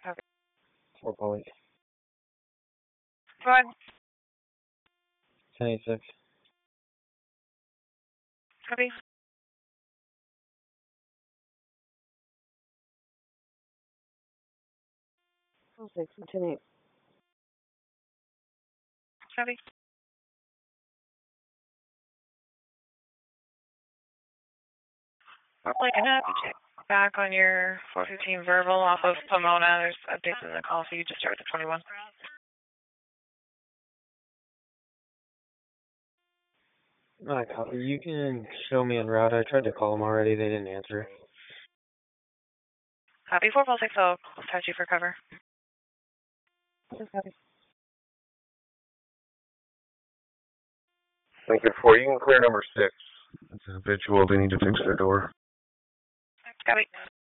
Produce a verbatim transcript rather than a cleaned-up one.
Okay. four Poly. Go ahead. ten eighty-six. Copy. Oh, six, ten eight. Copy. Probably gonna check back on your four fifteen verbal off of Pomona. There's updates in the call, so you just start with the twenty-one. Alright, copy. You can show me en route. I tried to call them already. They didn't answer. Copy. four Pulse six, I'll touch you for cover. Just copy. Thank you for you can clear number six. It's habitual. They need to fix their door. Copy.